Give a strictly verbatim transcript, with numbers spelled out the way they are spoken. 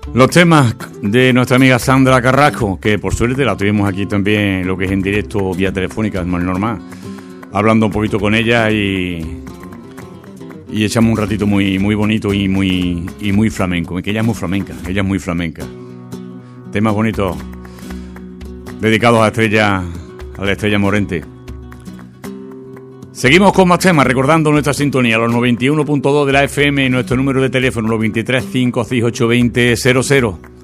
Los temas de nuestra amiga Sandra Carrasco, que por suerte la tuvimos aquí también, lo que es en directo, vía telefónica, es más normal, hablando un poquito con ella y, y echamos un ratito muy, muy bonito y muy, y muy flamenco, que ella es muy flamenca, ella es muy flamenca. Temas bonitos dedicados a Estrella, a la Estrella Morente. Seguimos con más temas, recordando nuestra sintonía, los noventa y uno punto dos de la F M y nuestro número de teléfono, los veintitrés, cinco, seis, ocho, veinte, cero cero.